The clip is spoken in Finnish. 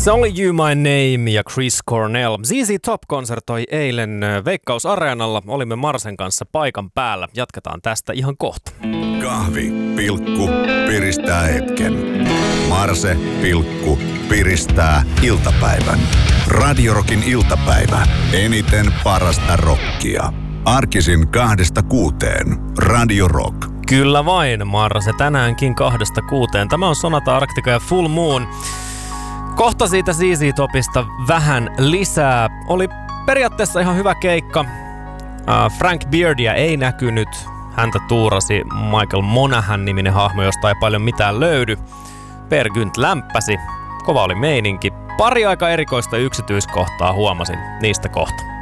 Se oli You My Name ja Chris Cornell. ZZ Top konsertoi eilen Veikkaus-areenalla. Olimme Marsen kanssa paikan päällä. Jatketaan tästä ihan kohta. Kahvi, piristää hetken. Marse, piristää iltapäivän. Radio Rockin iltapäivä. Eniten parasta rockia. Arkisin 2-6. Radio Rock. Kyllä vain, Marse. Tänäänkin 2-6. Tämä on Sonata Arctica ja Full Moon. Kohta siitä ZZ Topista vähän lisää. Oli periaatteessa ihan hyvä keikka. Frank Beardia ei näkynyt. Häntä tuurasi Michael Monaghan-niminen hahmo, josta ei paljon mitään löydy. Per Gynt lämppäsi. Kova oli meininki. Pari aika erikoista yksityiskohtaa huomasin. Niistä kohta.